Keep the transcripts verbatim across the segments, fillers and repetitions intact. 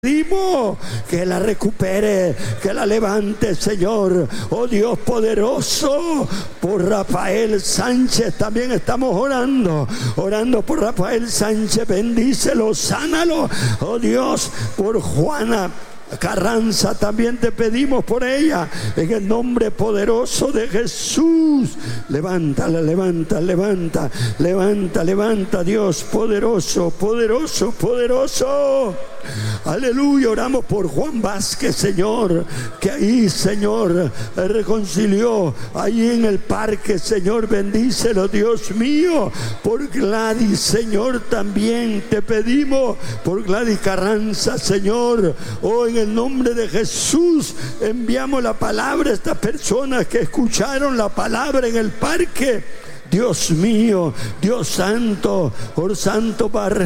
Pedimos que la recupere, que la levante, Señor. Oh Dios poderoso, por Rafael Sánchez también estamos orando, orando por Rafael Sánchez, bendícelo, sánalo. Oh Dios, por Juana Carranza también te pedimos por ella, en el nombre poderoso de Jesús. Levántala, levanta, levanta, levanta, levanta, Dios poderoso, poderoso, poderoso. Aleluya. Oramos por Juan Vázquez, Señor, que ahí, Señor, reconcilió ahí en el parque, Señor, bendícelo, Dios mío. Por Gladys, Señor, también te pedimos, por Gladys Carranza, Señor. Oh, en el nombre de Jesús enviamos la palabra a estas personas que escucharon la palabra en el parque. Dios mío, Dios santo, por santo bar,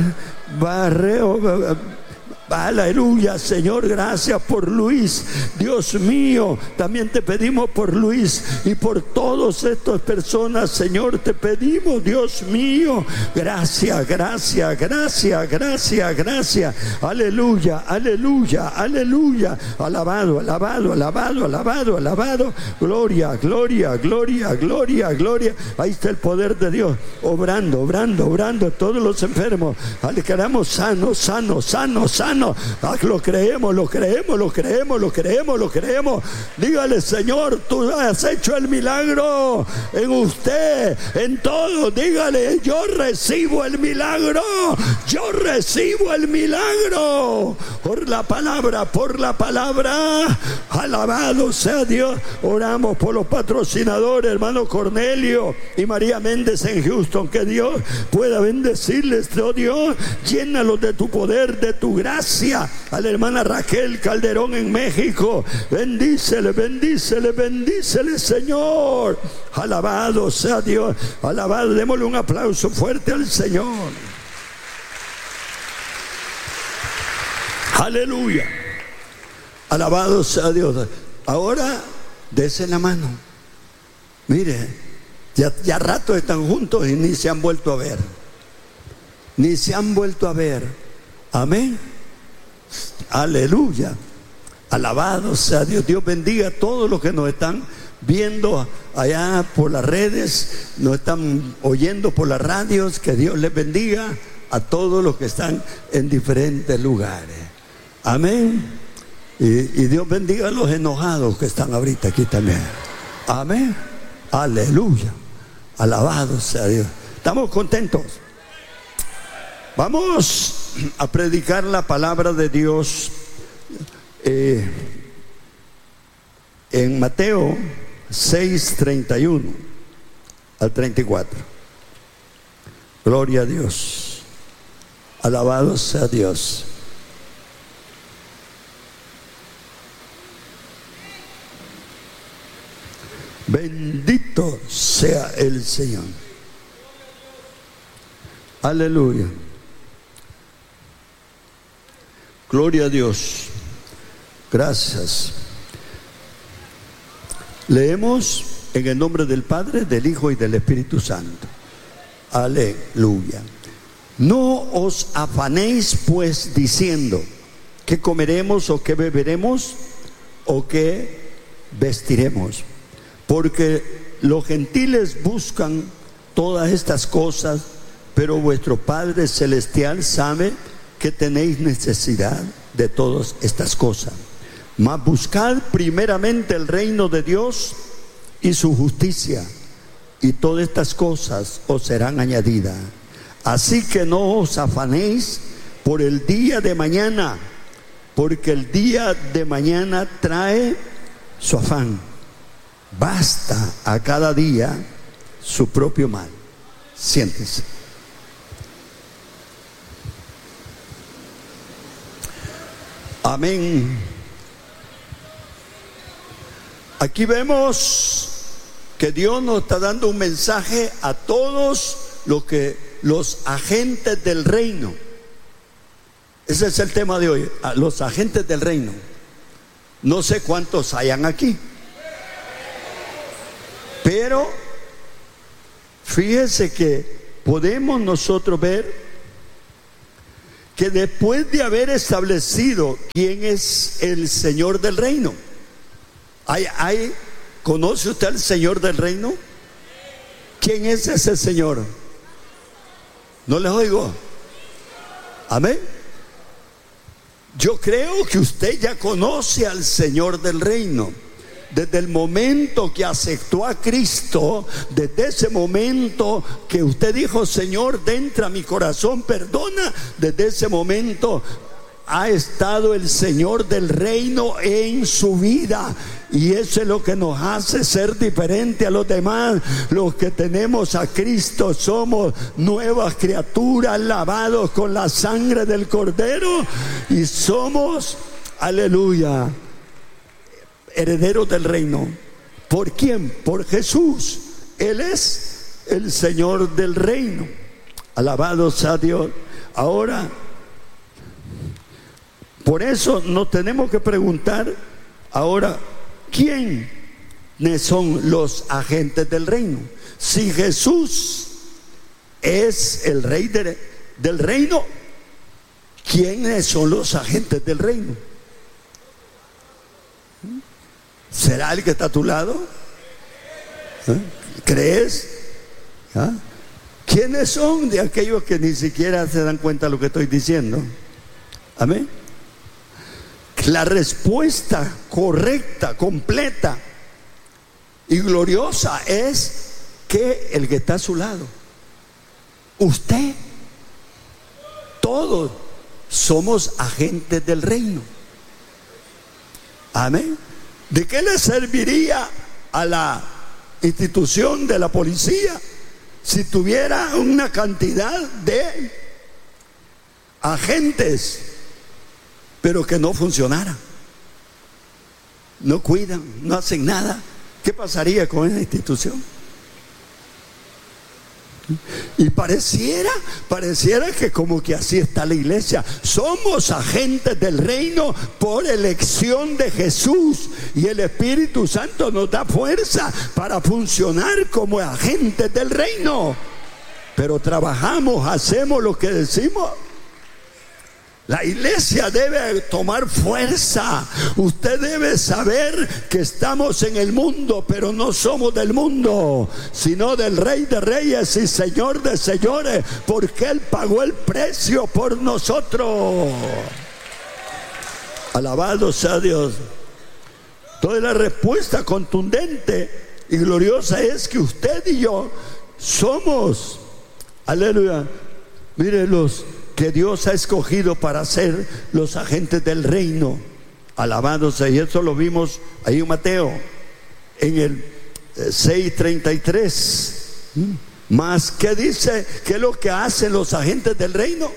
barreo. Aleluya, Señor, gracias por Luis. Dios mío, también te pedimos por Luis y por todas estas personas, Señor, te pedimos, Dios mío, gracias, gracias, gracias, gracias, gracias. Aleluya, aleluya, aleluya. Alabado, alabado, alabado, alabado, alabado. Gloria, gloria, gloria, gloria, gloria. Ahí está el poder de Dios, obrando, obrando, obrando. Todos los enfermos, quedamos sanos, sanos, sanos, sanos. Ah, lo creemos, lo creemos, lo creemos, lo creemos, lo creemos. Dígale, Señor, tú has hecho el milagro en usted, en todo. Dígale, yo recibo el milagro, yo recibo el milagro. Por la palabra, por la palabra. Alabado sea Dios. Oramos por los patrocinadores, hermano Cornelio y María Méndez en Houston. Que Dios pueda bendecirles, oh Dios. Llénalos de tu poder, de tu gracia. A la hermana Raquel Calderón en México, bendícele, bendícele, bendícele, Señor. Alabado sea Dios, alabado. Démosle un aplauso fuerte al Señor. Aleluya, alabado sea Dios. Ahora dese la mano. Mire, ya, ya rato están juntos y ni se han vuelto a ver, ni se han vuelto a ver. Amén. Aleluya, alabado sea Dios. Dios bendiga a todos los que nos están viendo allá por las redes, nos están oyendo por las radios. Que Dios les bendiga a todos los que están en diferentes lugares. Amén. Y, y Dios bendiga a los enojados que están ahorita aquí también. Amén. Aleluya, alabado sea Dios. Estamos contentos. Vamos a predicar la palabra de Dios eh, en Mateo seis, treinta y uno al treinta y cuatro. Gloria a Dios, alabado sea Dios. Bendito sea el Señor. Aleluya. Gloria a Dios. Gracias. Leemos en el nombre del Padre, del Hijo y del Espíritu Santo. Aleluya. No os afanéis pues diciendo: ¿qué comeremos o qué beberemos o qué vestiremos? Porque los gentiles buscan todas estas cosas, pero vuestro Padre Celestial sabe que tenéis necesidad de todas estas cosas. Mas buscad primeramente el reino de Dios y su justicia, y todas estas cosas os serán añadidas. Así que no os afanéis por el día de mañana, porque el día de mañana trae su afán. Basta a cada día su propio mal. Siéntese. Amén. Aquí vemos que Dios nos está dando un mensaje a todos los que los agentes del reino. Ese es el tema de hoy, a los agentes del reino. No sé cuántos hayan aquí, pero fíjese que podemos nosotros ver que después de haber establecido quién es el Señor del reino, ¿hay, hay, ¿conoce usted al Señor del reino? ¿Quién es ese Señor? ¿No les oigo? Amén. Yo creo que usted ya conoce al Señor del reino. Desde el momento que aceptó a Cristo, desde ese momento que usted dijo: Señor, entra a mi corazón, perdona, desde ese momento ha estado el Señor del reino en su vida. Y eso es lo que nos hace ser diferente a los demás. Los que tenemos a Cristo somos nuevas criaturas, lavados con la sangre del Cordero, y somos, aleluya, herederos del reino. ¿Por quién? Por Jesús. Él es el Señor del reino. Alabado sea Dios. Ahora, por eso nos tenemos que preguntar ahora, ¿quiénes son los agentes del reino? Si Jesús es el rey de, del reino, ¿quiénes son los agentes del reino? ¿Será el que está a tu lado? ¿Eh? ¿Crees? ¿Ah? ¿Quiénes son de aquellos que ni siquiera se dan cuenta de lo que estoy diciendo? Amén. La respuesta correcta, completa y gloriosa es que el que está a su lado, usted, todos somos agentes del reino. Amén. ¿De qué le serviría a la institución de la policía si tuviera una cantidad de agentes, pero que no funcionara? No cuidan, no hacen nada. ¿Qué pasaría con esa institución? Y pareciera, pareciera que como que así está la iglesia. Somos agentes del reino por elección de Jesús, y el Espíritu Santo nos da fuerza para funcionar como agentes del reino. Pero trabajamos, hacemos lo que decimos. La iglesia debe tomar fuerza. Usted debe saber que estamos en el mundo, pero no somos del mundo, sino del Rey de Reyes y Señor de Señores, porque Él pagó el precio por nosotros. Alabado sea Dios. Entonces la respuesta contundente y gloriosa es que usted y yo somos, aleluya, mire, los que Dios ha escogido para ser los agentes del reino. Alabado sea. Y eso lo vimos ahí en Mateo, en el seis treinta y tres. Más, ¿qué dice? ¿Qué es lo que hacen los agentes del reino?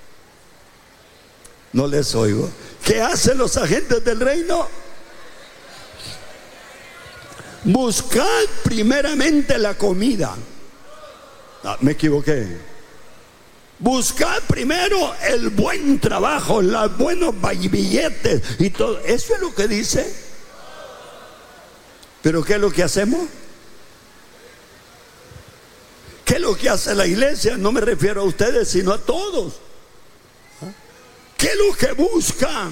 No les oigo. ¿Qué hacen los agentes del reino? Buscad primeramente la comida. Ah, me equivoqué. Buscad primero el buen trabajo, los buenos billetes y todo. Eso es lo que dice. Pero ¿qué es lo que hacemos? ¿Qué es lo que hace la iglesia? No me refiero a ustedes, sino a todos. ¿Qué es lo que buscan?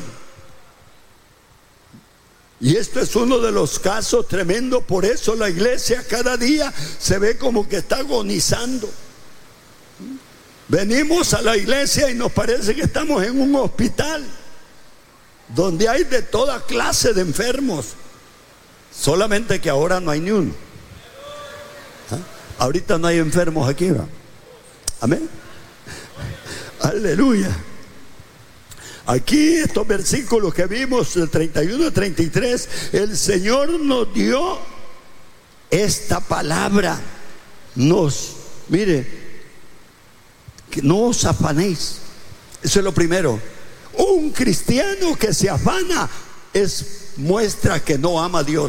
Y esto es uno de los casos tremendos. Por eso la iglesia cada día se ve como que está agonizando. Venimos a la iglesia y nos parece que estamos en un hospital donde hay de toda clase de enfermos, solamente que ahora no hay ni uno. ¿Ah? Ahorita no hay enfermos aquí, ¿va? Amén. Aleluya. Aquí estos versículos que vimos, el treinta y uno y treinta y tres, el Señor nos dio esta palabra. Nos, mire, que no os afanéis. Eso es lo primero. Un cristiano que se afana es muestra que no ama a Dios.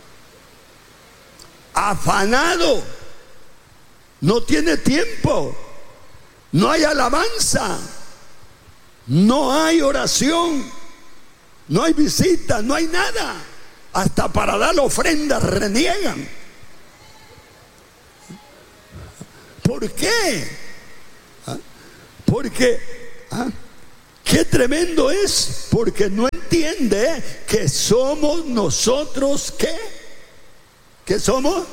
Afanado, no tiene tiempo, no hay alabanza, no hay oración, no hay visita, no hay nada. Hasta para dar ofrendas reniegan. ¿Por qué? Porque ¿ah? Qué tremendo es, porque no entiende que somos nosotros, ¿qué? ¿Qué somos?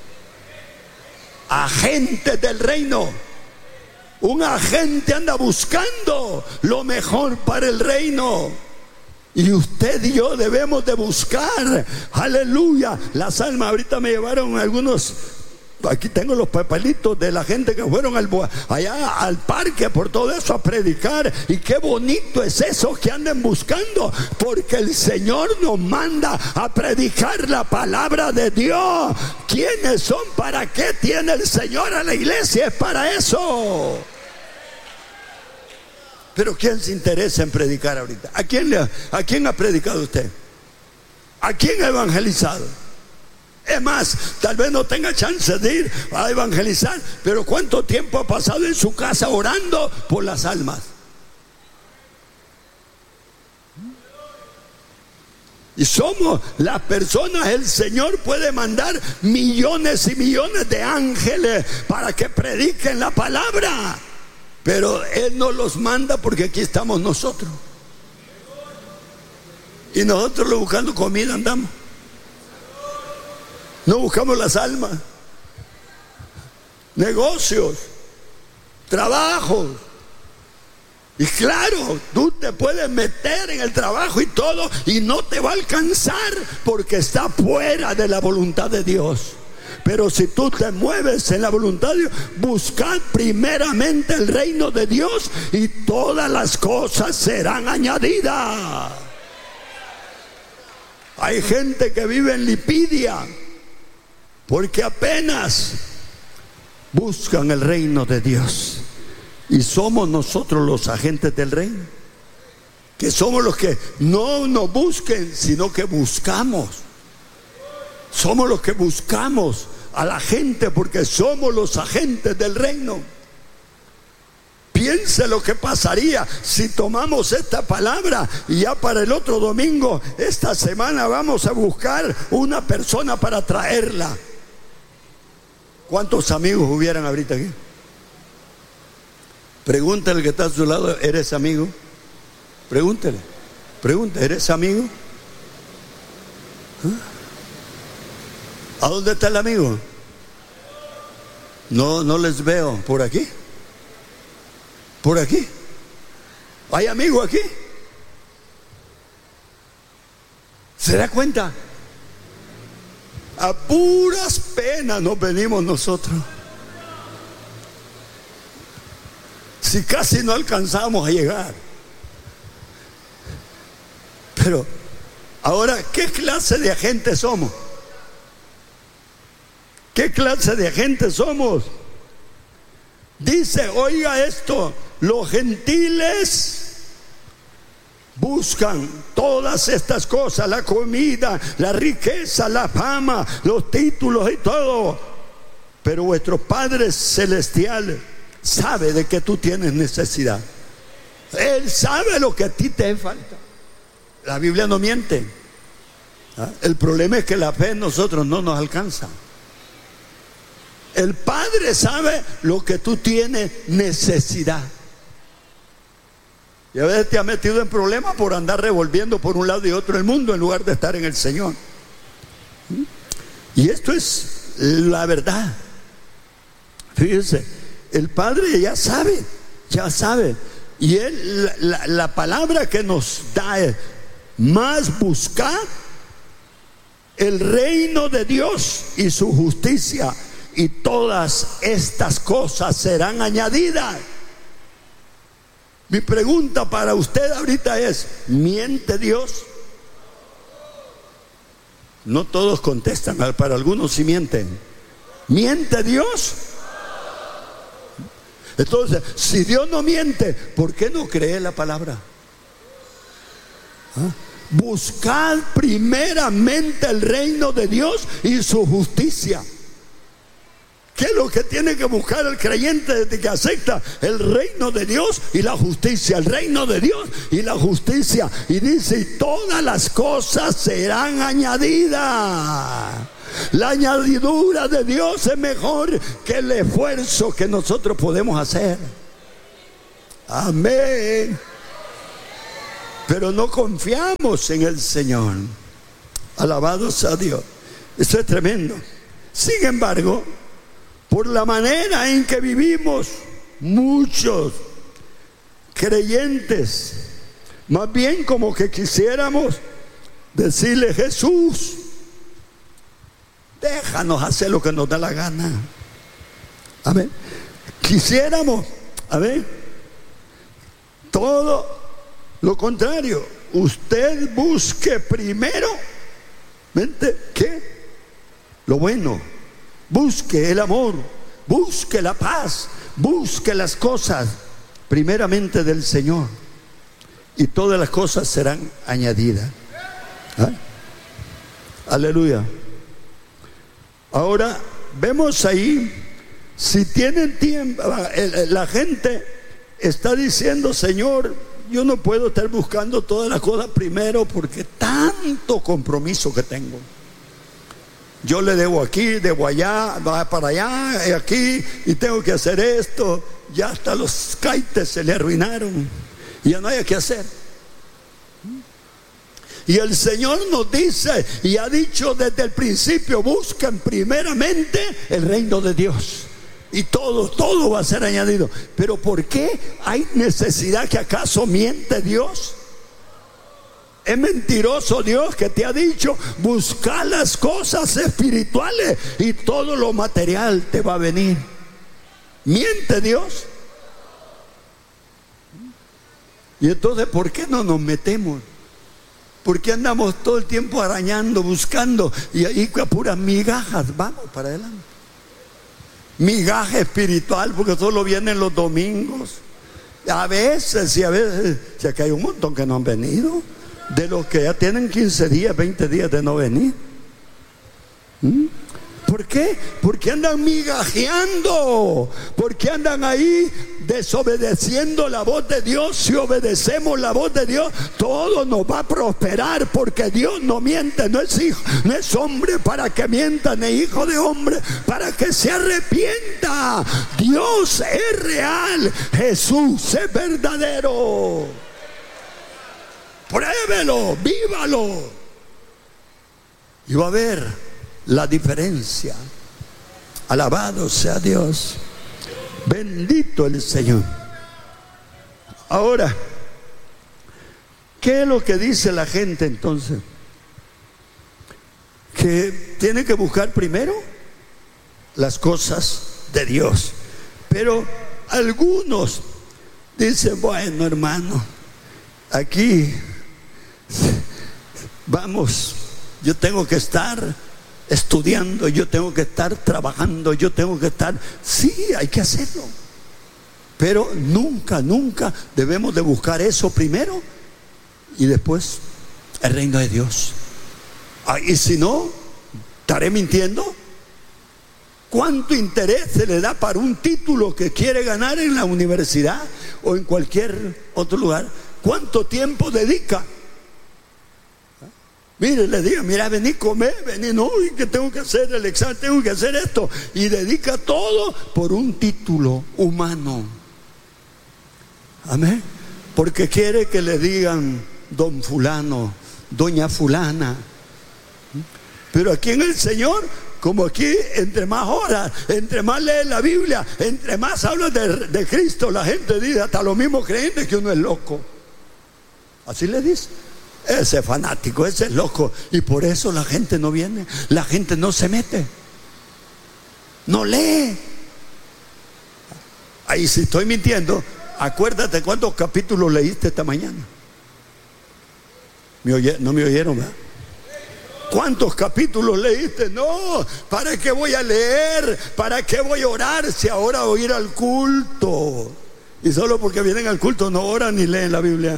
Agentes del reino. Un agente anda buscando lo mejor para el reino. Y usted y yo debemos de buscar, aleluya, las almas. Ahorita me llevaron algunos, aquí tengo los papelitos de la gente que fueron al, allá al parque por todo eso a predicar. Y qué bonito es eso que anden buscando, porque el Señor nos manda a predicar la palabra de Dios. ¿Quiénes son? ¿Para qué tiene el Señor a la iglesia? Es para eso. Pero ¿quién se interesa en predicar ahorita? ¿A quién, le, ¿A quién ha predicado usted? ¿A quién ha evangelizado? Es más, tal vez no tenga chance de ir a evangelizar, pero ¿cuánto tiempo ha pasado en su casa orando por las almas? Y somos las personas, el Señor puede mandar millones y millones de ángeles para que prediquen la palabra, pero Él no los manda porque aquí estamos nosotros. Y nosotros lo buscando comida andamos. No buscamos las almas. Negocios, trabajos. Y claro, tú te puedes meter en el trabajo y todo y no te va a alcanzar porque está fuera de la voluntad de Dios. Pero si tú te mueves en la voluntad de Dios, buscad primeramente el reino de Dios y todas las cosas serán añadidas. Hay gente que vive en Lipidia porque apenas buscan el reino de Dios. Y somos nosotros los agentes del reino, que somos los que no nos busquen, sino que buscamos. Somos los que buscamos a la gente porque somos los agentes del reino. Piense lo que pasaría si tomamos esta palabra y ya para el otro domingo, esta semana, vamos a buscar una persona para traerla. ¿Cuántos amigos hubieran ahorita aquí? Pregúntale al que está a su lado, ¿eres amigo? Pregúntale, pregúntale, ¿eres amigo? ¿Ah? ¿A dónde está el amigo? No, no les veo. ¿Por aquí? ¿Por aquí? ¿Hay amigo aquí? ¿Se da cuenta? A puras penas nos venimos nosotros. Si casi no alcanzamos a llegar. Pero ahora, ¿qué clase de agentes somos? ¿Qué clase de agentes somos? Dice, oiga esto, los gentiles buscan todas estas cosas, la comida, la riqueza, la fama, los títulos y todo. Pero vuestro Padre Celestial sabe de que tú tienes necesidad. Él sabe lo que a ti te falta. La Biblia no miente. ¿Ah? El problema es que la fe en nosotros no nos alcanza. El Padre sabe lo que tú tienes necesidad. Y a veces te has metido en problemas por andar revolviendo por un lado y otro el mundo en lugar de estar en el Señor. Y esto es la verdad. Fíjense, el Padre ya sabe, ya sabe. Y Él, la, la, la palabra que nos da es: más buscar el reino de Dios y su justicia, y todas estas cosas serán añadidas. Mi pregunta para usted ahorita es: ¿miente Dios? No todos contestan, para algunos sí mienten. ¿Miente Dios? Entonces, si Dios no miente, ¿por qué no cree la palabra? ¿Ah? Buscad primeramente el reino de Dios y su justicia. ¿Qué es lo que tiene que buscar el creyente desde que acepta? El reino de Dios y la justicia. El reino de Dios y la justicia. Y dice, y todas las cosas serán añadidas. La añadidura de Dios es mejor que el esfuerzo que nosotros podemos hacer. Amén. pero no confiamos en el Señor. Alabado sea Dios. Eso es tremendo. Sin embargo, por la manera en que vivimos, muchos creyentes, más bien como que quisiéramos decirle: Jesús, déjanos hacer lo que nos da la gana. Amén. Quisiéramos, a ver, todo lo contrario. Usted busque primero, ¿mente? ¿Qué? Lo bueno. Busque el amor, busque la paz, busque las cosas primeramente del Señor, y todas las cosas serán añadidas. ¿Ah? Aleluya. Ahora vemos ahí, si tienen tiempo, la gente está diciendo: Señor, yo no puedo estar buscando todas las cosas primero porque tanto compromiso que tengo. Yo le debo aquí, debo allá, va para allá, y aquí, y tengo que hacer esto. Ya hasta los caites se le arruinaron y ya no hay que hacer. Y el Señor nos dice y ha dicho desde el principio: busquen primeramente el reino de Dios y todo, todo va a ser añadido. Pero ¿por qué hay necesidad? ¿Que acaso miente Dios? ¿Es mentiroso Dios que te ha dicho: busca las cosas espirituales y todo lo material te va a venir? ¿Miente Dios? Y entonces, ¿por qué no nos metemos? ¿Por qué andamos todo el tiempo arañando, buscando, y ahí a puras migajas vamos para adelante? Migaja espiritual, porque solo vienen los domingos. A veces, y a veces, si acá hay un montón que no han venido, de los que ya tienen quince días, veinte días de no venir. ¿Mm? ¿Por qué? Porque andan migajeando, porque andan ahí desobedeciendo la voz de Dios. Si obedecemos la voz de Dios, todo nos va a prosperar, porque Dios no miente, no es hijo, no es hombre para que mienta, ni hijo de hombre para que se arrepienta. Dios es real, Jesús es verdadero. Pruébelo, vívalo, y va a ver la diferencia. Alabado sea Dios. Bendito el Señor. Ahora, ¿qué es lo que dice la gente entonces? Que tiene que buscar primero las cosas de Dios. Pero algunos dicen: bueno, hermano, aquí vamos, yo tengo que estar estudiando, yo tengo que estar trabajando, yo tengo que estar... Sí, hay que hacerlo, pero nunca, nunca debemos de buscar eso primero y después el reino de Dios. Ah, y si no, ¿estaré mintiendo? ¿Cuánto interés se le da para un título que quiere ganar en la universidad o en cualquier otro lugar? ¿Cuánto tiempo dedica? Mire, le digo: mira, vení, comer, vení, no, y que tengo que hacer el examen, tengo que hacer esto. Y dedica todo por un título humano. Amén. Porque quiere que le digan don fulano, doña fulana. Pero aquí en el Señor, como aquí, entre más horas, entre más lee la Biblia, entre más habla de, de Cristo, la gente dice, hasta los mismos creyentes, que uno es loco. Así le dice: ese fanático, ese es loco. Y por eso la gente no viene, la gente no se mete, no lee. Ahí, si estoy mintiendo, acuérdate cuántos capítulos leíste esta mañana. ¿Me oye? ¿No me oyeron, verdad? ¿Cuántos capítulos leíste? No, ¿para qué voy a leer? ¿Para qué voy a orar si ahora voy a ir al culto? Y solo porque vienen al culto no oran ni leen la Biblia.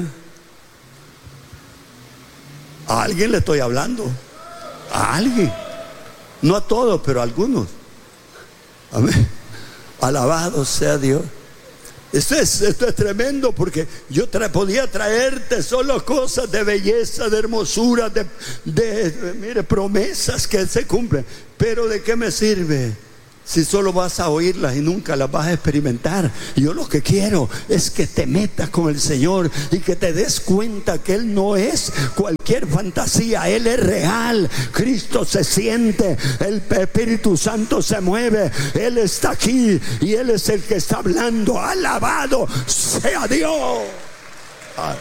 A alguien le estoy hablando. A alguien. No a todos, pero a algunos. Amén. Alabado sea Dios. Esto es, esto es tremendo, porque yo tra- podía traerte solo cosas de belleza, de hermosura, de, de, de, mire, promesas que se cumplen. Pero ¿de qué me sirve si solo vas a oírlas y nunca las vas a experimentar? Yo lo que quiero es que te metas con el Señor y que te des cuenta que Él no es cualquier fantasía. Él es real. Cristo se siente, el Espíritu Santo se mueve, Él está aquí y Él es el que está hablando. Alabado sea Dios. Ay,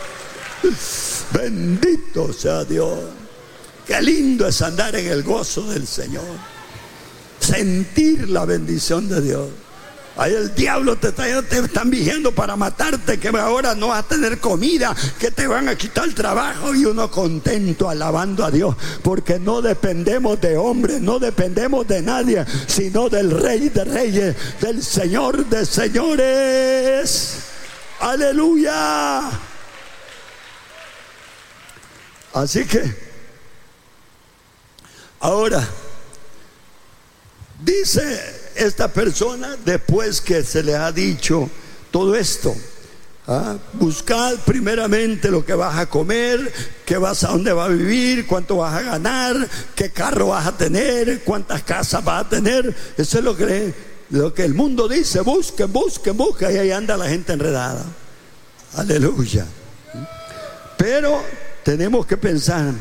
bendito sea Dios. Qué lindo es andar en el gozo del Señor, sentir la bendición de Dios. Ahí el diablo te, está, te están vigiando para matarte, que ahora no vas a tener comida, que te van a quitar el trabajo, y uno contento alabando a Dios, porque no dependemos de hombres, no dependemos de nadie, sino del Rey de Reyes, del Señor de Señores. Aleluya. Así que ahora dice esta persona, después que se le ha dicho todo esto, ¿ah? Buscad primeramente lo que vas a comer, que vas a dónde vas a vivir, cuánto vas a ganar, qué carro vas a tener, cuántas casas vas a tener. Eso es lo que, lo que el mundo dice. Busquen, busquen, busquen, y ahí anda la gente enredada. Aleluya. Pero tenemos que pensar.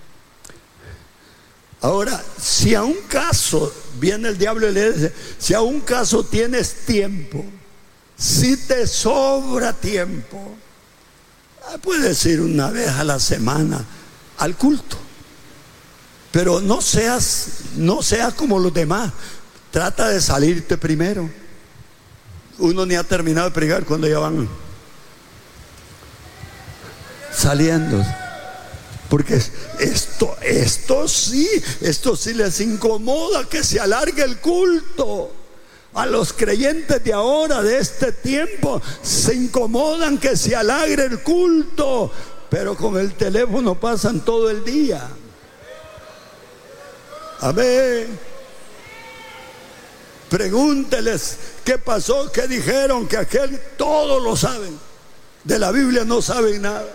Ahora, si a un caso viene el diablo y le dice, si a un caso tienes tiempo, si te sobra tiempo, puedes ir una vez a la semana al culto, pero no seas, no seas como los demás. Trata de salirte primero. Uno ni ha terminado de predicar cuando ya van saliendo. Porque esto, esto sí, esto sí les incomoda que se alargue el culto. A los creyentes de ahora, de este tiempo, se incomodan que se alargue el culto, pero con el teléfono pasan todo el día. Amén. Pregúnteles qué pasó, qué dijeron, que aquel, todos lo saben. De la Biblia no saben nada.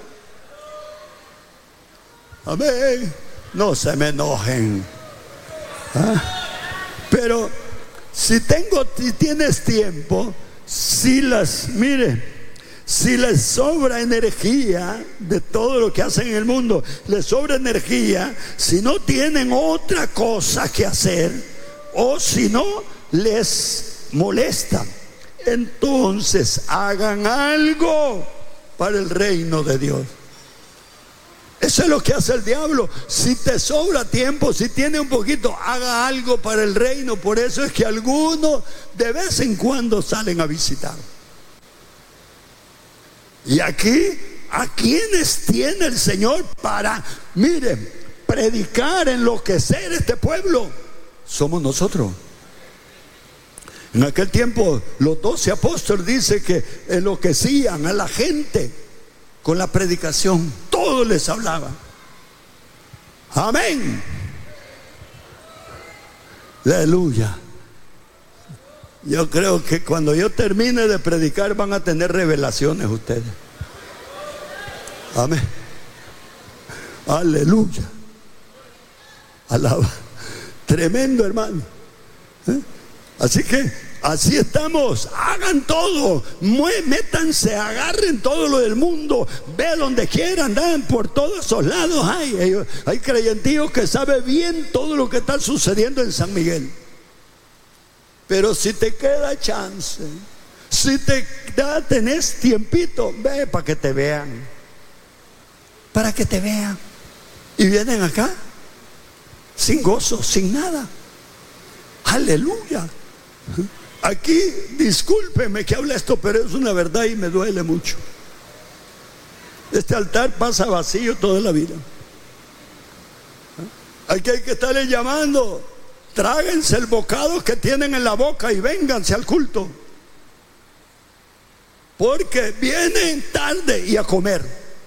Amén. No se me enojen. ¿Ah? Pero si tengo, si tienes tiempo, si las, mire, si les sobra energía de todo lo que hacen en el mundo, les sobra energía, si no tienen otra cosa que hacer, o si no les molesta, entonces hagan algo para el reino de Dios. Eso es lo que hace el diablo. Si te sobra tiempo, si tiene un poquito, haga algo para el reino. Por eso es que algunos de vez en cuando salen a visitar. Y aquí, ¿a quiénes tiene el Señor para, miren, predicar, enloquecer este pueblo? Somos nosotros. En aquel tiempo los doce apóstoles dice que enloquecían a la gente con la predicación. Todos les hablaban. Amén. Aleluya. Yo creo que cuando yo termine de predicar van a tener revelaciones ustedes. Amén. Aleluya. Alaba. Tremendo, hermano. ¿Eh? Así que así estamos. Hagan todo, métanse, agarren todo lo del mundo, ve donde quieran, dan por todos esos lados. Hay, hay, hay creyentíos que saben bien todo lo que está sucediendo en San Miguel. Pero si te queda chance, si te da, tenés tiempito, ve para que te vean, para que te vean. Y vienen acá sin gozo, sin nada. Aleluya. Aquí, discúlpeme que hable esto, pero es una verdad y me duele mucho. Este altar pasa vacío toda la vida. Aquí hay que estarle llamando. Tráguense el bocado que tienen en la boca y vénganse al culto, porque vienen tarde y a comer.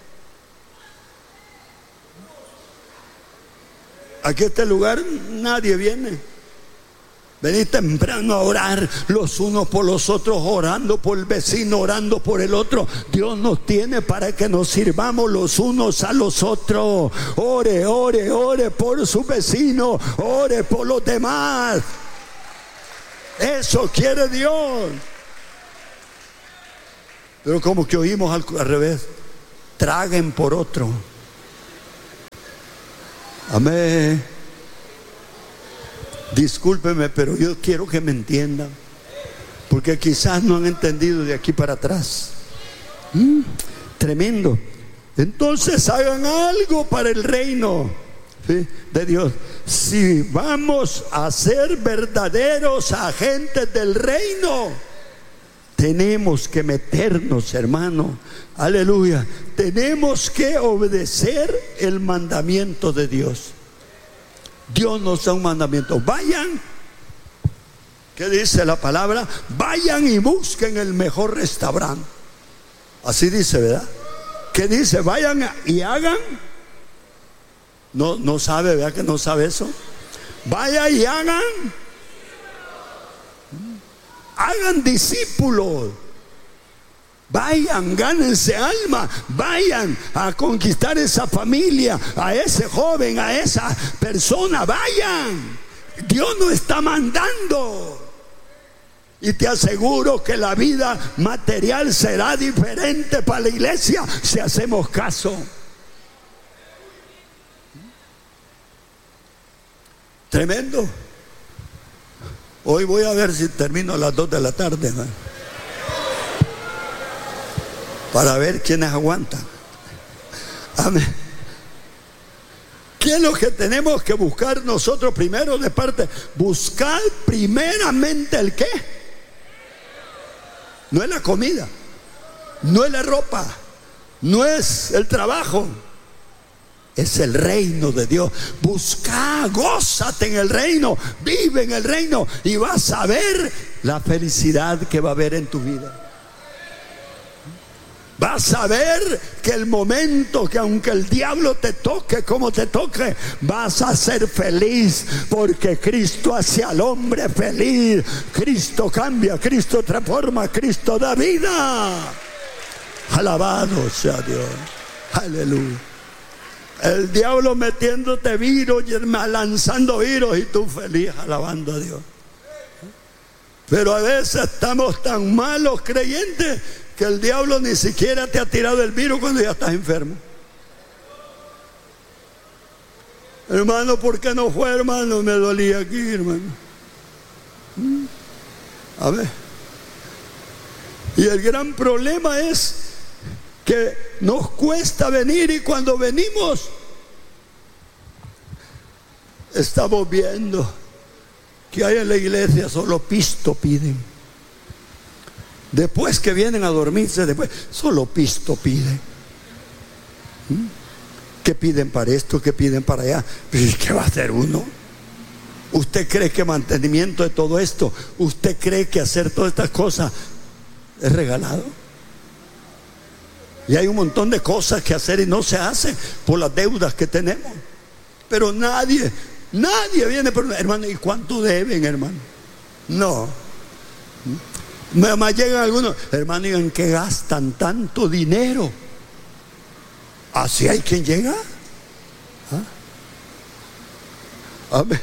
Aquí a este lugar nadie viene. Venid temprano a orar los unos por los otros, orando por el vecino, orando por el otro. Dios nos tiene para que nos sirvamos los unos a los otros. Ore, ore, ore por su vecino, ore por los demás. Eso quiere Dios. Pero como que oímos al, al revés. Traguen por otro. Amén. Discúlpeme, pero yo quiero que me entiendan, porque quizás no han entendido de aquí para atrás. Mm, tremendo. Entonces hagan algo para el reino, ¿sí?, de Dios. Si vamos a ser verdaderos agentes del reino, tenemos que meternos, hermano. Aleluya. Tenemos que obedecer el mandamiento de Dios. Dios nos da un mandamiento. Vayan, ¿qué dice la palabra? Vayan y busquen el mejor restaurante. Así dice, ¿verdad? ¿Qué dice? Vayan y hagan. No, no sabe, ¿verdad que no sabe eso? Vaya y hagan. Hagan discípulos. Vayan, gánense alma. Vayan a conquistar esa familia, a ese joven, a esa persona. Vayan. Dios nos está mandando. Y te aseguro que la vida material será diferente para la iglesia si hacemos caso. Tremendo. Hoy voy a ver si termino a las dos de la tarde, ¿no?, para ver quiénes aguantan. Amén. ¿Qué es lo que tenemos que buscar nosotros primero de parte? Buscar primeramente el qué. No es la comida, no es la ropa, no es el trabajo, es el reino de Dios. Busca, gózate en el reino, vive en el reino y vas a ver la felicidad que va a haber en tu vida. Vas a ver que el momento que aunque el diablo te toque como te toque, vas a ser feliz, porque Cristo hace al hombre feliz. Cristo cambia, Cristo transforma, Cristo da vida. Alabado sea Dios. Aleluya. El diablo metiéndote virus y lanzando virus y tú feliz alabando a Dios. Pero a veces estamos tan malos creyentes que el diablo ni siquiera te ha tirado el virus cuando ya estás enfermo. Hermano, ¿por qué no fue, hermano? Me dolía aquí, hermano. A ver. Y el gran problema es que nos cuesta venir, y cuando venimos estamos viendo que hay en la iglesia solo pisto piden. Después que vienen a dormirse, después solo pisto piden. ¿Mm? ¿Qué piden para esto? ¿Qué piden para allá? ¿Qué va a hacer uno? ¿Usted cree que mantenimiento de todo esto, usted cree que hacer todas estas cosas es regalado? Y hay un montón de cosas que hacer y no se hace por las deudas que tenemos. Pero nadie, nadie viene por, hermano, ¿y cuánto deben, hermano? No. Más llegan algunos, hermano, ¿y en qué gastan tanto dinero? ¿Así hay quien llega? ¿Ah? Amén.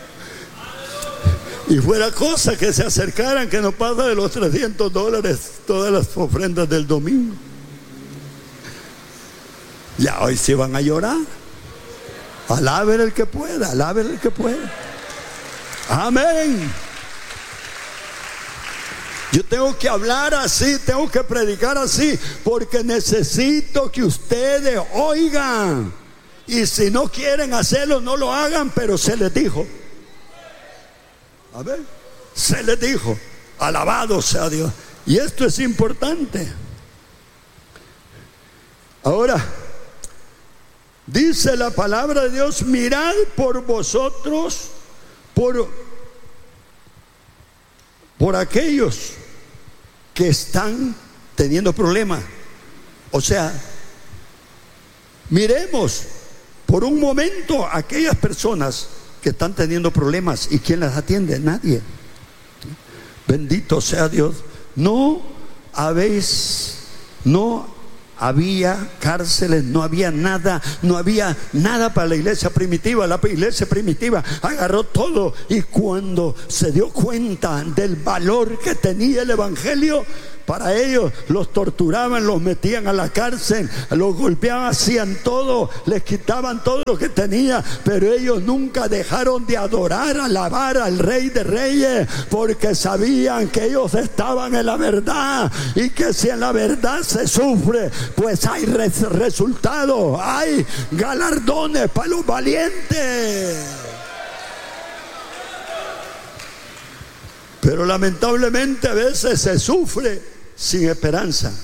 Y fuera cosa que se acercaran, que no pasa de los trescientos dólares todas las ofrendas del domingo. Ya hoy sí van a llorar. Alaben el que pueda, alaben el que pueda. Amén. Yo tengo que hablar así, tengo que predicar así, porque necesito que ustedes oigan. Y si no quieren hacerlo, no lo hagan, pero se les dijo. A ver, se les dijo. Alabado sea Dios. Y esto es importante. Ahora, dice la palabra de Dios: mirad por vosotros, por, por aquellos que están teniendo problemas. O sea, miremos por un momento a aquellas personas que están teniendo problemas. ¿Y quién las atiende? Nadie. Bendito sea Dios. No habéis, no había cárceles, no había nada, no había nada para la iglesia primitiva. La iglesia primitiva agarró todo, y cuando se dio cuenta del valor que tenía el evangelio, para ellos los torturaban, los metían a la cárcel, los golpeaban, hacían todo, les quitaban todo lo que tenía, pero ellos nunca dejaron de adorar, alabar al Rey de Reyes, porque sabían que ellos estaban en la verdad, y que si en la verdad se sufre, pues hay res- resultados, hay galardones para los valientes. Pero lamentablemente a veces se sufre sin esperanza.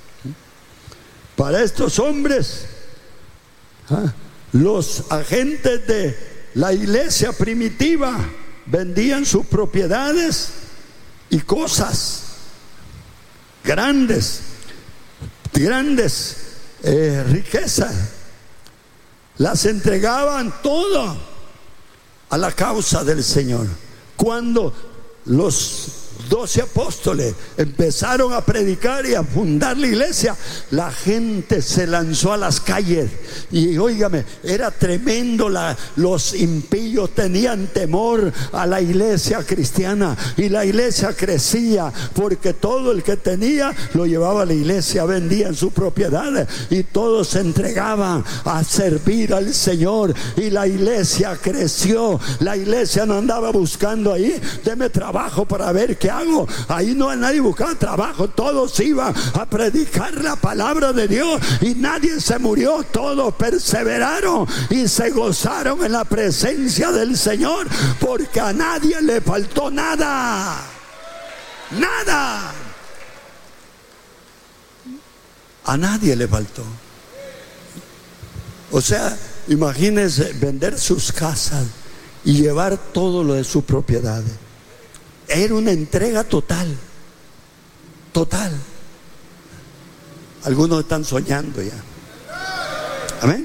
Para estos hombres, ¿ah? los agentes de la iglesia primitiva vendían sus propiedades y cosas grandes, grandes eh, riquezas, las entregaban todo a la causa del Señor. Cuando los doce apóstoles empezaron a predicar y a fundar la iglesia, la gente se lanzó a las calles, y óigame, era tremendo. La, los impíos tenían temor a la iglesia cristiana, y la iglesia crecía porque todo el que tenía lo llevaba a la iglesia, vendían sus propiedades y todos se entregaban a servir al Señor, y la iglesia creció. La iglesia no andaba buscando ahí, deme trabajo para ver qué hago. Ahí no nadie buscaba trabajo, todos iban a predicar la palabra de Dios, y nadie se murió, todos perseveraron y se gozaron en la presencia del Señor, porque a nadie le faltó nada, nada, a nadie le faltó. O sea, imagínense vender sus casas y llevar todo lo de sus propiedades. Era una entrega total, total. Algunos están soñando ya. Amén.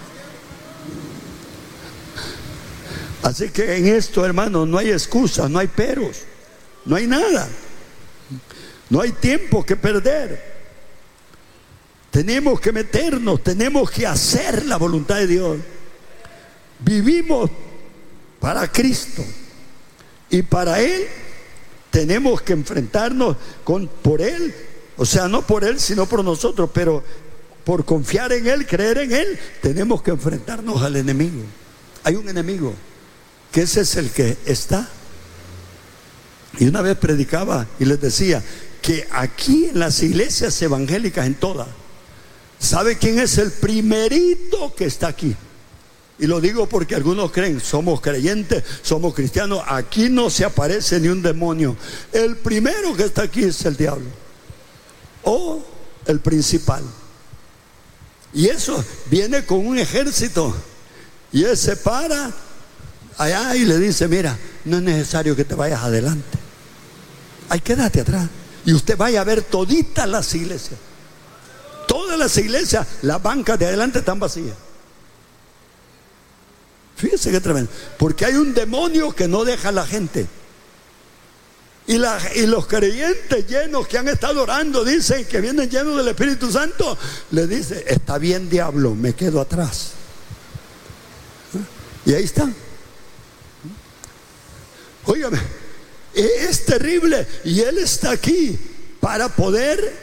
Así que en esto, hermanos, no hay excusas, no hay peros, no hay nada. No hay tiempo que perder. Tenemos que meternos, tenemos que hacer la voluntad de Dios. Vivimos para Cristo, y para Él tenemos que enfrentarnos con, por Él, o sea, no por Él, sino por nosotros, pero por confiar en Él, creer en Él, tenemos que enfrentarnos al enemigo. Hay un enemigo, que ese es el que está. Y una vez predicaba y les decía que aquí en las iglesias evangélicas, en todas, ¿sabe quién es el primerito que está aquí? Y lo digo porque algunos creen, somos creyentes, somos cristianos, aquí no se aparece ni un demonio. El primero que está aquí es el diablo, o el principal. Y eso viene con un ejército, y él se para allá y le dice: mira, no es necesario que te vayas adelante, ahí quédate atrás, y usted vaya a ver toditas las iglesias, todas las iglesias, las bancas de adelante están vacías. Fíjense qué tremendo, porque hay un demonio que no deja a la gente. Y, la, y los creyentes llenos que han estado orando, dicen que vienen llenos del Espíritu Santo, le dice: está bien, diablo, me quedo atrás. Y ahí están. Óigame, es terrible. Y Él está aquí para poder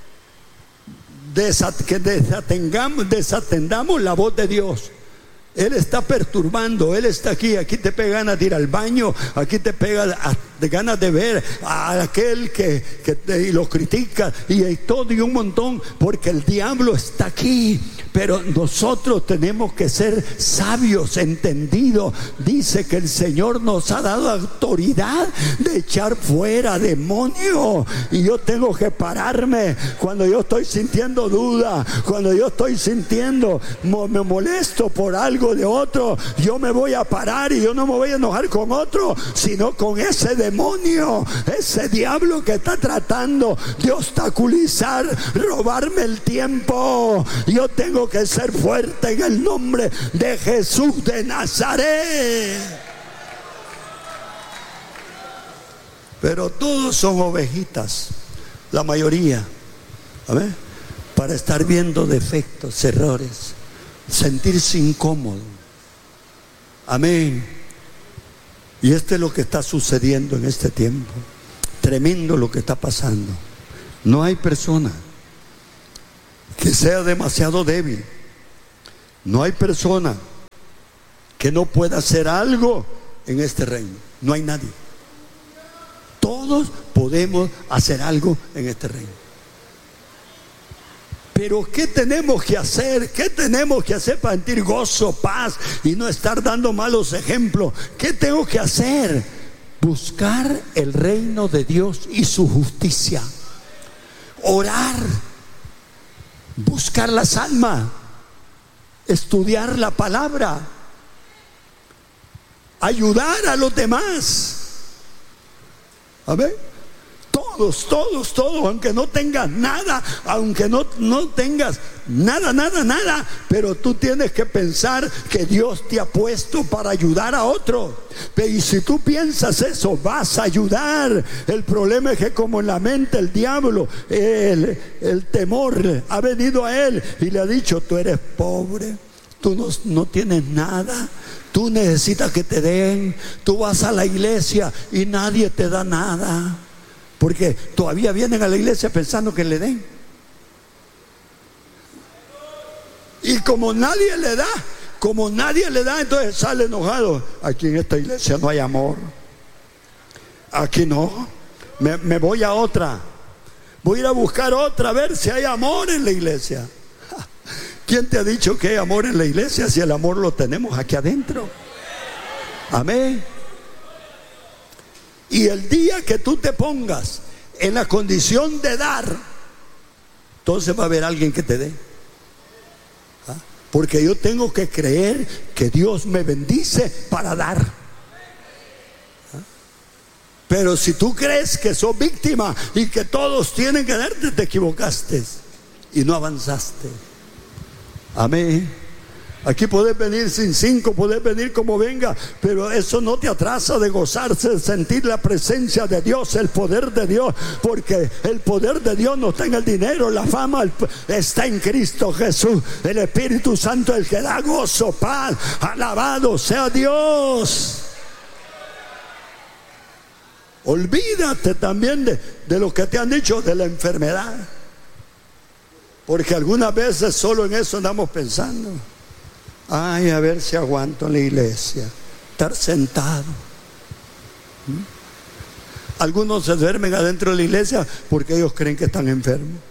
desat, que desatengamos, desatendamos la voz de Dios. Él está perturbando, Él está aquí. Aquí te pega ganas de ir al baño, aquí te pega de ganas de ver a aquel que, que te, y lo critica, y, y todo y un montón, porque el diablo está aquí. Pero nosotros tenemos que ser sabios, entendidos. Dice que el Señor nos ha dado autoridad de echar fuera demonios, y yo tengo que pararme cuando yo estoy sintiendo duda, cuando yo estoy sintiendo, me molesto por algo de otro. Yo me voy a parar, y yo no me voy a enojar con otro, sino con ese demonio, ese diablo que está tratando de obstaculizar, robarme el tiempo. Yo tengo que ser fuerte en el nombre de Jesús de Nazaret. Pero todos son ovejitas, la mayoría. A ver, para estar viendo defectos, errores, sentirse incómodo. Amén. Y esto es lo que está sucediendo en este tiempo. Tremendo lo que está pasando. No hay persona que sea demasiado débil. No hay persona que no pueda hacer algo en este reino. No hay nadie. Todos podemos hacer algo en este reino. Pero ¿qué tenemos que hacer? ¿Qué tenemos que hacer para sentir gozo, paz y no estar dando malos ejemplos? ¿Qué tengo que hacer? Buscar el reino de Dios y su justicia. Orar. Buscar las almas. Estudiar la palabra. Ayudar a los demás. Amén. Todos, todos, todos, aunque no tengas nada, aunque no, no tengas nada, nada, nada, pero tú tienes que pensar que Dios te ha puesto para ayudar a otro. Y si tú piensas eso, vas a ayudar. El problema es que como en la mente el diablo, el, el temor ha venido a él y le ha dicho: tú eres pobre, tú no, no tienes nada, tú necesitas que te den, tú vas a la iglesia y nadie te da nada. Porque todavía vienen a la iglesia pensando que le den. Y como nadie le da, como nadie le da, entonces sale enojado. Aquí en esta iglesia no hay amor. Aquí no. Me, me voy a otra. Voy a ir a buscar otra, a ver si hay amor en la iglesia. ¿Quién te ha dicho que hay amor en la iglesia si el amor lo tenemos aquí adentro? Amén. Y el día que tú te pongas en la condición de dar, entonces va a haber alguien que te dé. ¿Ah? Porque yo tengo que creer que Dios me bendice para dar. ¿Ah? Pero si tú crees que sos víctima y que todos tienen que darte, te equivocaste y no avanzaste. Amén. Aquí podés venir sin cinco, podés venir como venga, pero eso no te atrasa de gozarse, de sentir la presencia de Dios, el poder de Dios, porque el poder de Dios no está en el dinero, la fama, el, está en Cristo Jesús. El Espíritu Santo es el que da gozo, paz. Alabado sea Dios. Olvídate también de, de lo que te han dicho de la enfermedad, porque algunas veces solo en eso andamos pensando. Ay, a ver si aguanto en la iglesia, estar sentado. ¿Mm? Algunos se duermen adentro de la iglesia porque ellos creen que están enfermos.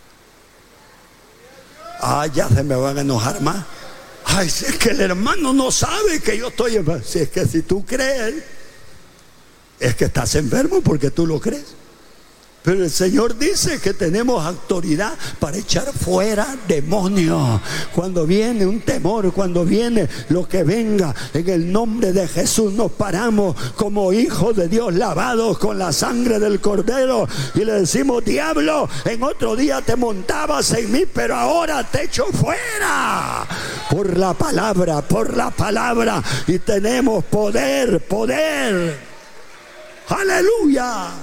Ay, ya se me van a enojar más. Ay, si es que el hermano no sabe que yo estoy enfermo. Si es que si tú crees, es que estás enfermo porque tú lo crees. Pero el Señor dice que tenemos autoridad para echar fuera demonios. Cuando viene un temor, cuando viene lo que venga, en el nombre de Jesús nos paramos como hijos de Dios, lavados con la sangre del Cordero, y le decimos: diablo, en otro día te montabas en mí, pero ahora te echo fuera. Por la palabra, por la palabra. Y tenemos poder, poder. Aleluya.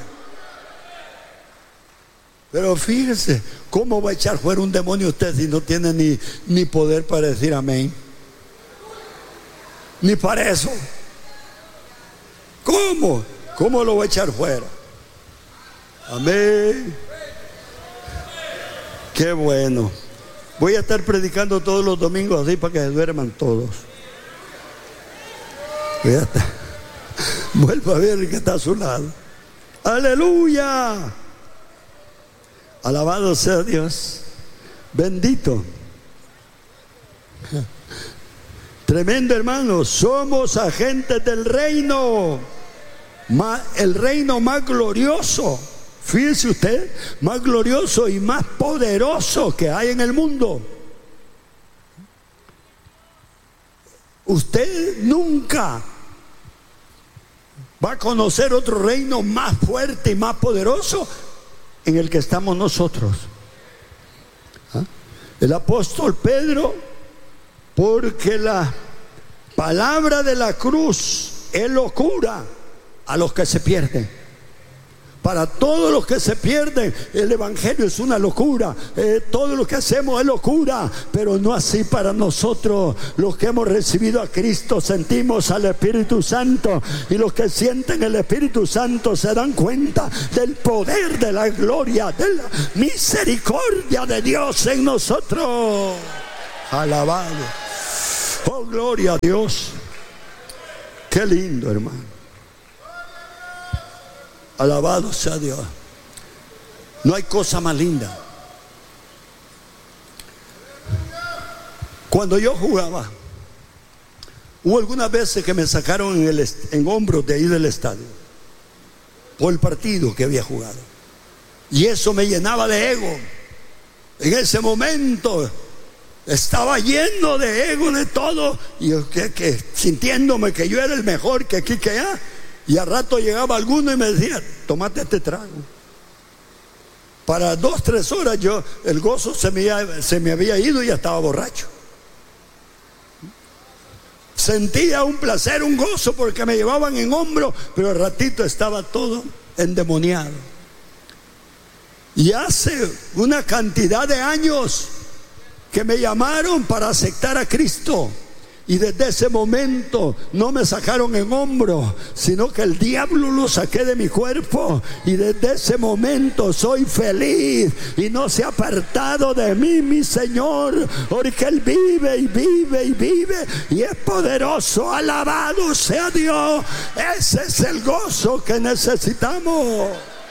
Pero fíjese, ¿cómo va a echar fuera un demonio usted si no tiene ni, ni poder para decir amén? Ni para eso. ¿Cómo? ¿Cómo lo va a echar fuera? Amén. Qué bueno. Voy a estar predicando todos los domingos así para que se duerman todos. Voy a estar. Vuelva a ver el que está a su lado. Aleluya. Alabado sea Dios. Bendito. Tremendo, hermano. Somos agentes del reino. El reino más glorioso. Fíjese usted, más glorioso y más poderoso que hay en el mundo. Usted nunca va a conocer otro reino más fuerte y más poderoso en el que estamos nosotros. ¿Ah? El apóstol Pedro, porque la palabra de la cruz es locura a los que se pierden, Para todos los que se pierden, el evangelio es una locura. Eh, todo lo que hacemos es locura, pero no así para nosotros. Los que hemos recibido a Cristo sentimos al Espíritu Santo, y los que sienten el Espíritu Santo se dan cuenta del poder, de la gloria, de la misericordia de Dios en nosotros. Alabado. Oh, gloria a Dios. Qué lindo, hermano. Alabado sea Dios. No hay cosa más linda. Cuando yo jugaba, hubo algunas veces que me sacaron en, el, en hombros de ahí del estadio por el partido que había jugado, y eso me llenaba de ego. En ese momento estaba lleno de ego, de todo, y yo, que, que, sintiéndome que yo era el mejor, que aquí, que allá. Y al rato llegaba alguno y me decía: tómate este trago. Para dos, tres horas yo, el gozo se me, se me había ido y ya estaba borracho. Sentía un placer, un gozo, porque me llevaban en hombro, pero al ratito estaba todo endemoniado. Y hace una cantidad de años que me llamaron para aceptar a Cristo. Y desde ese momento no me sacaron en hombro, sino que el diablo lo saqué de mi cuerpo. Y desde ese momento soy feliz, y no se ha apartado de mí mi Señor, porque Él vive y vive y vive y es poderoso. Alabado sea Dios. Ese es el gozo que necesitamos.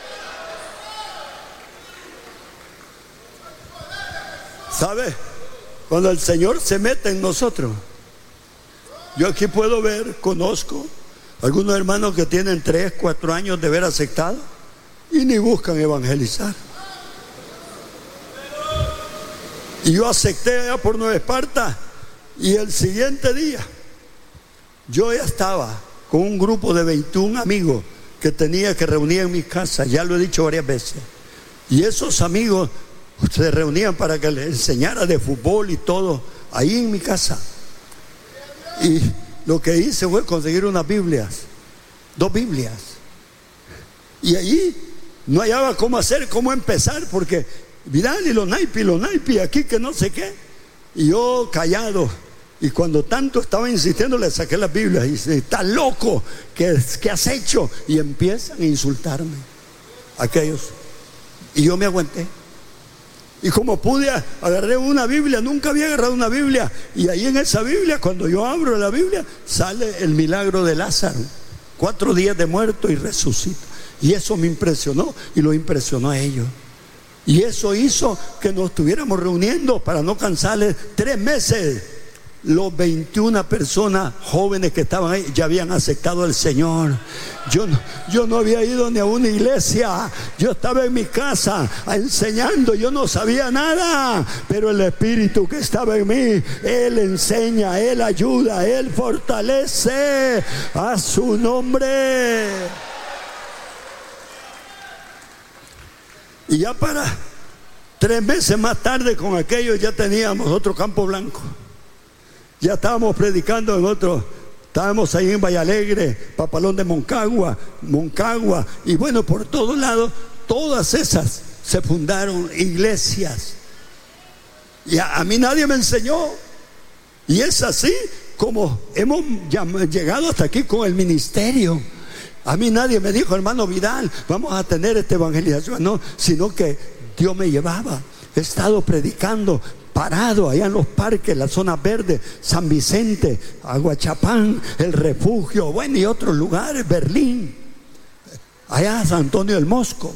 ¿Sabe? Cuando el Señor se mete en nosotros, yo aquí puedo ver, conozco algunos hermanos que tienen tres, cuatro años de haber aceptado y ni buscan evangelizar. Y yo acepté allá por Nueva Esparta, y el siguiente día yo ya estaba con un grupo de veintiún amigos que tenía que reunir en mi casa. Ya lo he dicho varias veces. Y esos amigos se reunían para que les enseñara de fútbol y todo ahí en mi casa. Y lo que hice fue conseguir unas Biblias, dos Biblias. Y allí no hallaba cómo hacer, cómo empezar, porque Vidal y los naipes, y los naipes, aquí que no sé qué. Y yo callado. Y cuando tanto estaba insistiendo, le saqué las Biblias y dice: "Estás loco, ¿qué, qué has hecho?". Y empiezan a insultarme aquellos. Y yo me aguanté. Y como pude, agarré una Biblia. Nunca había agarrado una Biblia. Y ahí en esa Biblia, cuando yo abro la Biblia, sale el milagro de Lázaro. Cuatro días de muerto y resucita. Y eso me impresionó, y lo impresionó a ellos. Y eso hizo que nos estuviéramos reuniendo, para no cansarles, tres meses. Los veintiuna personas jóvenes que estaban ahí ya habían aceptado al Señor. Yo no, yo no había ido ni a una iglesia. Yo estaba en mi casa enseñando. Yo no sabía nada, pero el Espíritu que estaba en mí, Él enseña, Él ayuda, Él fortalece. A su nombre. Y ya para tres meses más tarde, con aquellos ya teníamos otro Campo Blanco. Ya estábamos predicando en otro, estábamos ahí en Vallalegre, Papalón de Moncagua, Moncagua, y bueno, por todos lados, todas esas se fundaron iglesias. Y a, a mí nadie me enseñó. Y es así como hemos llegado hasta aquí con el ministerio. A mí nadie me dijo: hermano Vidal, vamos a tener esta evangelización. No, sino que Dios me llevaba. He estado predicando parado allá en los parques, la zona verde, San Vicente, Aguachapán, El Refugio, bueno, y otros lugares, Berlín, allá San Antonio del Mosco,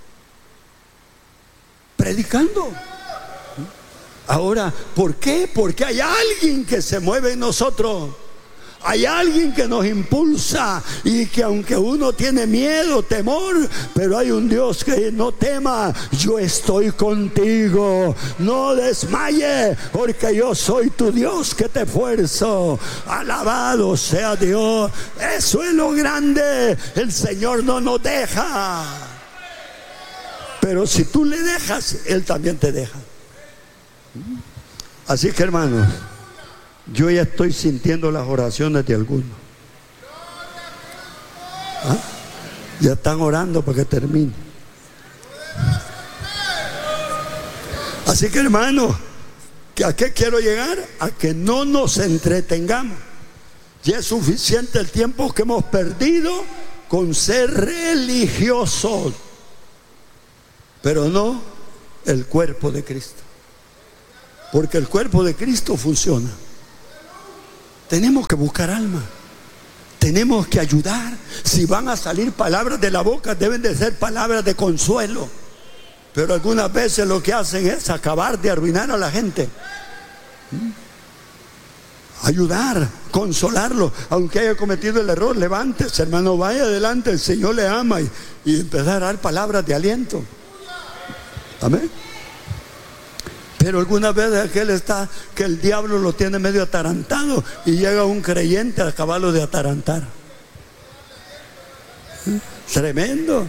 predicando. Ahora, ¿por qué? Porque hay alguien que se mueve en nosotros. Hay alguien que nos impulsa, y que aunque uno tiene miedo, temor, pero hay un Dios que no tema. Yo estoy contigo, no desmaye, porque yo soy tu Dios que te esfuerzo. Alabado sea Dios. Eso es lo grande. El Señor no nos deja, pero si tú le dejas, Él también te deja. Así que, hermanos, yo ya estoy sintiendo las oraciones de algunos. ¿Ah? Ya están orando para que termine. Así que, hermano, ¿a qué quiero llegar? A que no nos entretengamos. Ya es suficiente el tiempo que hemos perdido con ser religiosos, pero no el cuerpo de Cristo. Porque el cuerpo de Cristo funciona. Tenemos que buscar alma. Tenemos que ayudar. Si van a salir palabras de la boca, deben de ser palabras de consuelo. Pero algunas veces lo que hacen es acabar de arruinar a la gente. ¿Mm? Ayudar, consolarlo. Aunque haya cometido el error, levántese, hermano, vaya adelante, el Señor le ama. Y, y empezar a dar palabras de aliento. Amén. Pero algunas veces aquel está, que el diablo lo tiene medio atarantado, y llega un creyente a acabarlo de atarantar. ¿Eh? Tremendo.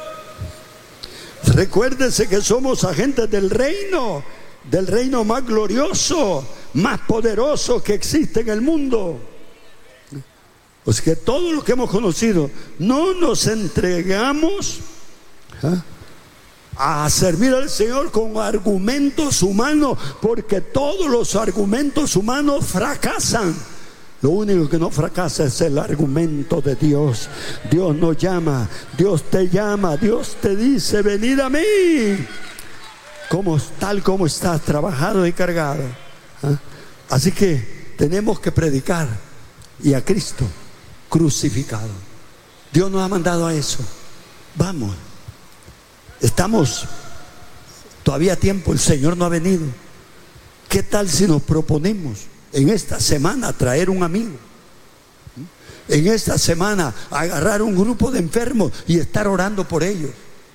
Recuérdense que somos agentes del reino, del reino más glorioso, más poderoso que existe en el mundo. Pues que todo lo que hemos conocido, no nos entregamos ¿eh? a servir al Señor con argumentos humanos, porque todos los argumentos humanos fracasan. Lo único que no fracasa es el argumento de Dios. Dios nos llama, Dios te llama, Dios te dice: venid a mí, como, tal como estás, trabajado y cargado. ¿Ah? Así que tenemos que predicar y a Cristo crucificado. Dios nos ha mandado a eso. Vamos. Estamos todavía a tiempo, el Señor no ha venido. ¿Qué tal si nos proponemos en esta semana traer un amigo? En esta semana agarrar un grupo de enfermos y estar orando por ellos.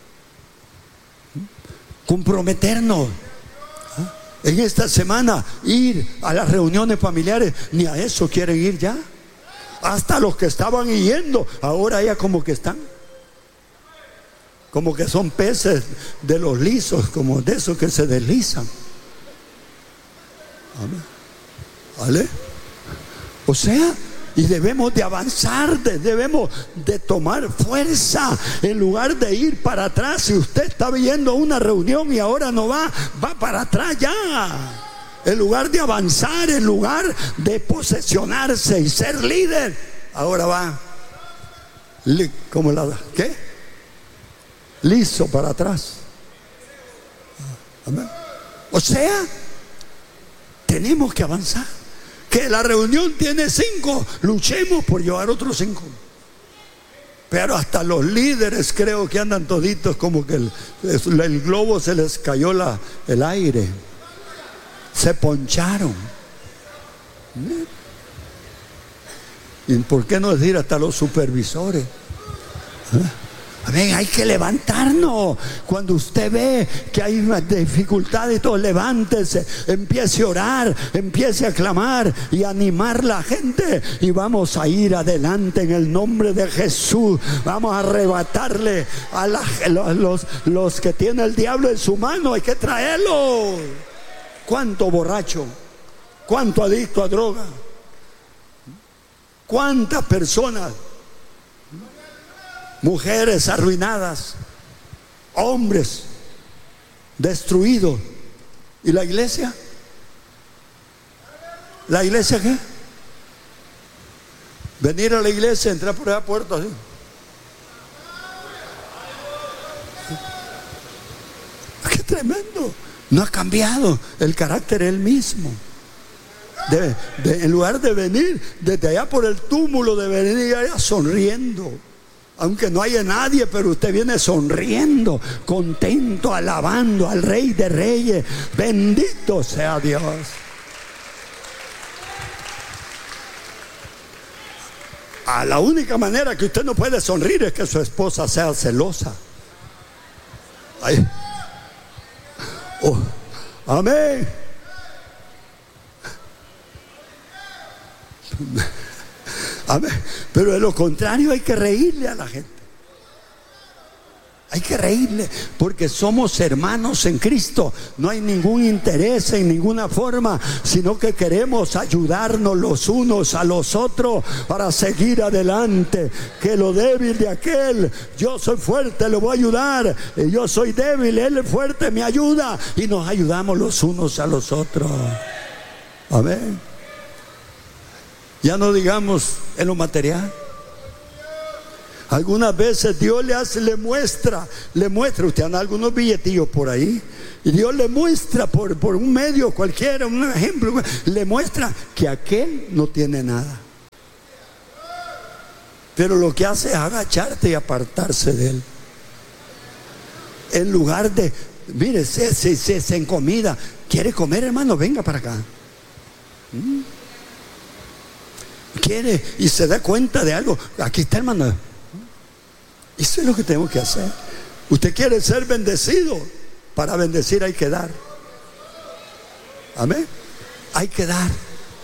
Comprometernos. En esta semana ir a las reuniones familiares. Ni a eso quieren ir ya. Hasta los que estaban yendo, ahora ya como que están, como que son peces de los lisos, como de esos que se deslizan. Amén. ¿Vale? O sea, y debemos de avanzar, de, debemos de tomar fuerza en lugar de ir para atrás. Si usted está viendo una reunión y ahora no va, va para atrás ya. En lugar de avanzar, en lugar de posesionarse y ser líder, ahora va como la, ¿qué? Liso para atrás. Amén. O sea, tenemos que avanzar. Que la reunión tiene cinco, luchemos por llevar otros cinco. Pero hasta los líderes creo que andan toditos como que el, el globo se les cayó la, el aire. Se poncharon. ¿Y por qué no decir hasta los supervisores? ¿Eh? Amén, hay que levantarnos. Cuando usted ve que hay una dificultad y todo, levántese, empiece a orar, empiece a clamar y animar a la gente. Y vamos a ir adelante en el nombre de Jesús. Vamos a arrebatarle a la, los, los que tiene el diablo en su mano. Hay que traerlo. ¿Cuánto borracho? ¿Cuánto adicto a droga? ¿Cuántas personas? Mujeres arruinadas, hombres destruidos. ¿Y la iglesia? ¿La iglesia qué? Venir a la iglesia, entrar por esa puerta así. ¡Qué tremendo! No ha cambiado, el carácter es el mismo. De, de, en lugar de venir desde allá por el túmulo, de venir allá sonriendo. Aunque no haya nadie, pero usted viene sonriendo, contento, alabando al Rey de Reyes. Bendito sea Dios. A la única manera que usted no puede sonreír es que su esposa sea celosa. Ay. Oh, amén. Amén. Pero de lo contrario hay que reírle a la gente. Hay que reírle, porque somos hermanos en Cristo. No hay ningún interés en ninguna forma, sino que queremos ayudarnos los unos a los otros para seguir adelante. Que lo débil de aquel, yo soy fuerte, le voy a ayudar. Y yo soy débil, él es fuerte, me ayuda. Y nos ayudamos los unos a los otros. Amén. Ya no digamos en lo material. Algunas veces Dios le hace, le muestra, le muestra, usted anda algunos billetillos por ahí, y Dios le muestra por, por un medio cualquiera, un ejemplo, le muestra que aquel no tiene nada. Pero lo que hace es agacharte y apartarse de él. En lugar de, mire, se, se, se, se encomida. ¿Quiere comer, hermano? Venga para acá. ¿Mm? ¿Quiere? Y se da cuenta de algo. Aquí está, hermano. Eso es lo que tenemos que hacer. Usted quiere ser bendecido. Para bendecir hay que dar. Amén. Hay que dar.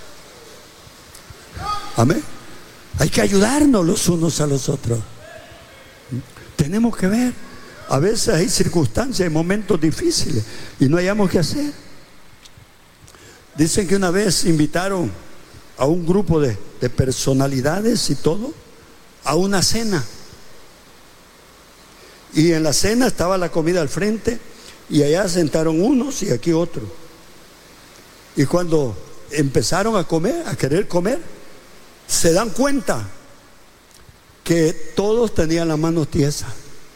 Amén. Hay que ayudarnos los unos a los otros. Tenemos que ver. A veces hay circunstancias, hay momentos difíciles y no hayamos qué hacer. Dicen que una vez invitaron a un grupo de, de personalidades y todo a una cena. Y en la cena estaba la comida al frente, y allá sentaron unos y aquí otros. Y cuando empezaron a comer, a querer comer, se dan cuenta que todos tenían las manos tiesas.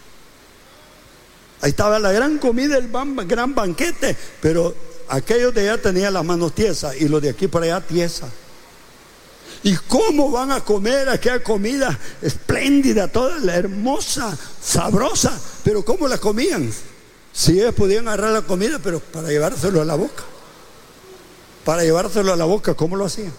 Ahí estaba la gran comida, el gran banquete, pero aquellos de allá tenían las manos tiesas y los de aquí para allá tiesas. ¿Y cómo van a comer aquella comida espléndida, toda la hermosa, sabrosa? Pero ¿cómo la comían? Si ellos podían agarrar la comida, pero para llevárselo a la boca. Para llevárselo a la boca, ¿cómo lo hacían?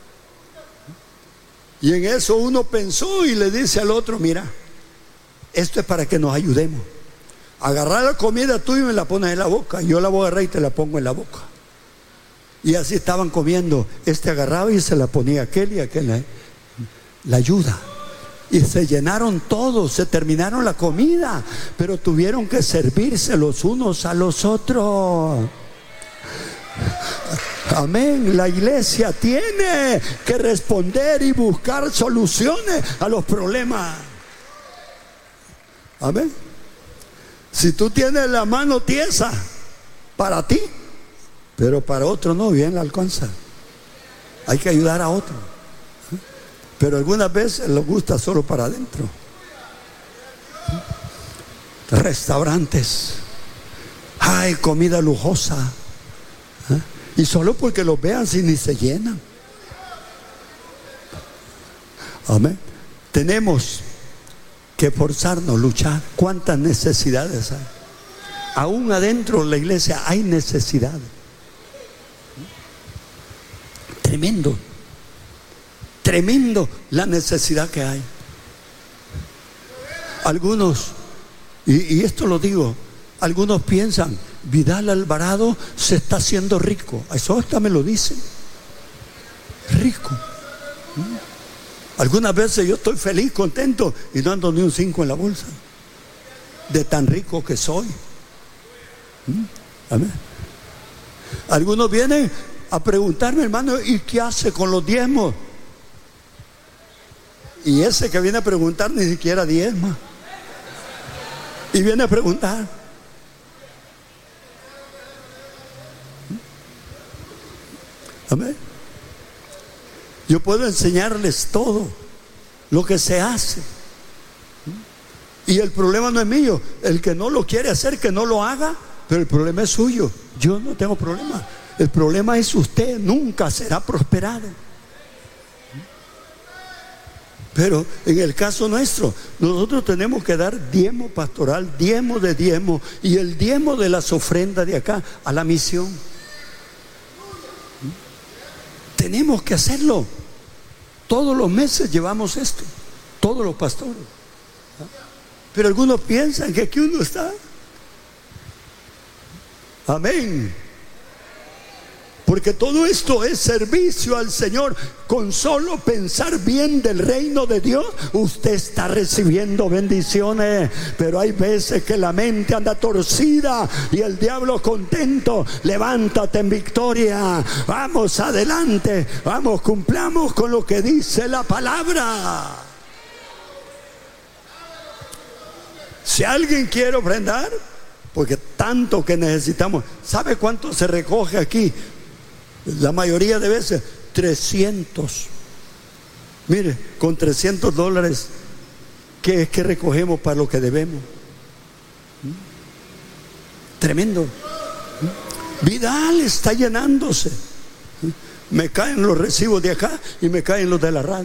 Y en eso uno pensó y le dice al otro: mira, esto es para que nos ayudemos. Agarrar la comida tuya y me la pones en la boca. Yo la voy a agarrar y te la pongo en la boca. Y así estaban comiendo. Este agarraba y se la ponía a aquel y aquel la, la ayuda. Y se llenaron todos, se terminaron la comida, pero tuvieron que servirse los unos a los otros. Amén. La iglesia tiene que responder y buscar soluciones a los problemas. Amén. Si tú tienes la mano tiesa para ti, pero para otro no, bien la alcanza. Hay que ayudar a otro. Pero algunas veces les gusta solo para adentro. Restaurantes, ay, comida lujosa, ¿eh? Y solo porque los vean si ni se llenan. Amén. Tenemos que esforzarnos, luchar. ¿Cuántas necesidades hay? Aún adentro de la iglesia hay necesidades. Tremendo, tremendo la necesidad que hay. Algunos, y, y esto lo digo, algunos piensan: Vidal Alvarado se está haciendo rico. Eso hasta me lo dicen. Rico. Algunas veces yo estoy feliz, contento, y no ando ni un cinco en la bolsa, de tan rico que soy. Amén. Algunos vienen a preguntarme: hermano, ¿y qué hace con los diezmos? Y ese que viene a preguntar ni siquiera diezma. Y viene a preguntar. Amén. Yo puedo enseñarles todo lo que se hace. Y el problema no es mío. El que no lo quiere hacer, que no lo haga. Pero el problema es suyo. Yo no tengo problema. El problema es usted. Nunca será prosperado. Pero en el caso nuestro, nosotros tenemos que dar diezmo pastoral, diezmo de diezmo, y el diezmo de las ofrendas de acá a la misión. Tenemos que hacerlo. Todos los meses llevamos esto, todos los pastores. Pero algunos piensan que aquí uno está. Amén. Porque todo esto es servicio al Señor. Con solo pensar bien del reino de Dios, usted está recibiendo bendiciones. Pero hay veces que la mente anda torcida y el diablo contento. Levántate en victoria. Vamos adelante. Vamos, cumplamos con lo que dice la palabra. Si alguien quiere ofrendar, porque tanto que necesitamos. ¿Sabe cuánto se recoge aquí? La mayoría de veces trescientos. Mire, con trescientos dólares, ¿qué es que recogemos para lo que debemos? ¿Mm? Tremendo. ¿Mm? Vidal está llenándose. ¿Mm? Me caen los recibos de acá y me caen los de la radio.